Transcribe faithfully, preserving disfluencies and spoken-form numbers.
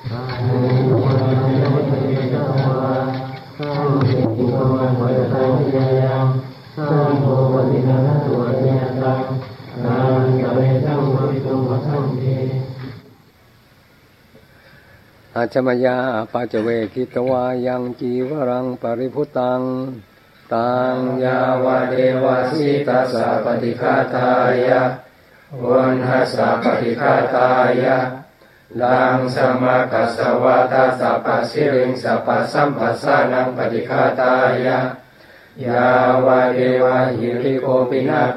อาชมยาปัจเวกิตวายังจีวรังปริพุตังตังยาวะเดวะสิตัสสะปฏิฆาตายะวันหัสสะปฏิฆาตายะลังสมากัสสวะตัสสะปัสสิริงสัพพสัมปัสสานังปฏิฆาตายะยาวะเดวะหิริโกปินา